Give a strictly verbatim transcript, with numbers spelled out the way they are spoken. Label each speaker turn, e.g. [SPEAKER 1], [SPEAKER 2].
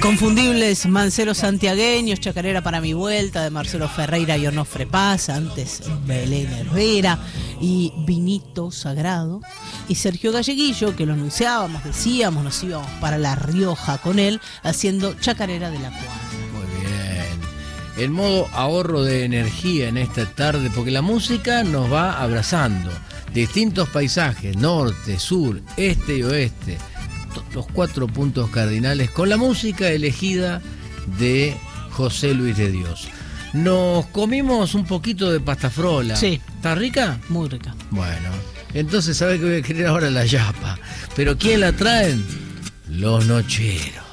[SPEAKER 1] Inconfundibles Manceros santiagueños, Chacarera para mi vuelta, de Marcelo Ferreira y Onofre Paz, antes Belén Herrera y Vinito Sagrado, y Sergio Galleguillo, que lo anunciábamos, decíamos, nos íbamos para La Rioja con él, haciendo Chacarera de la Cuadra.
[SPEAKER 2] Muy bien. En modo ahorro de energía en esta tarde, porque la música nos va abrazando. Distintos paisajes, norte, sur, este y oeste. Los cuatro puntos cardinales con la música elegida de José Luis de Dios. Nos comimos un poquito de pastafrola.
[SPEAKER 1] Sí.
[SPEAKER 2] ¿Está rica?
[SPEAKER 1] Muy rica.
[SPEAKER 2] Bueno, entonces sabés que voy a querer ahora la yapa. Pero ¿quién la traen? Los Nocheros.